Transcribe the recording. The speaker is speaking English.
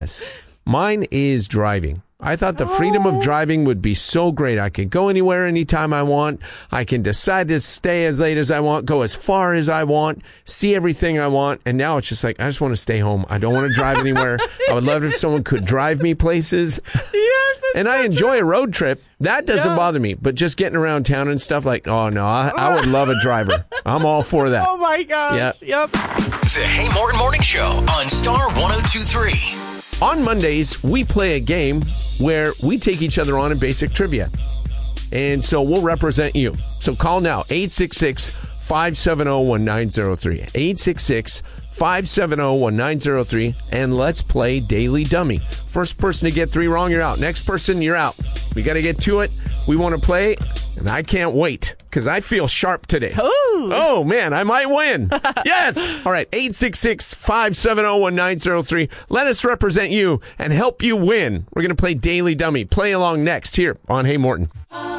Mine is driving. I thought the freedom of driving would be so great. I can go anywhere, anytime I want. I can decide to stay as late as I want, go as far as I want, see everything I want. And now it's just like, I just want to stay home. I don't want to drive anywhere. I would love if someone could drive me places. Yes, and I enjoy a road trip. That doesn't bother me. But just getting around town and stuff like, oh, no, I would love a driver. I'm all for that. Oh, my gosh. Yep. The Hey Morton Morning Show on Star 102.3. On Mondays, we play a game where we take each other on in basic trivia. And so we'll represent you. So call now, 866-570-1903. 866-570-1903. And let's play Daily Dummy. First person to get 3 wrong, you're out. Next person, you're out. We got to get to it. We want to play, and I can't wait because I feel sharp today. Ooh. Oh, man, I might win. Yes. All right, 866-570-1903. Let us represent you and help you win. We're going to play Daily Dummy. Play along next here on Hey Morton.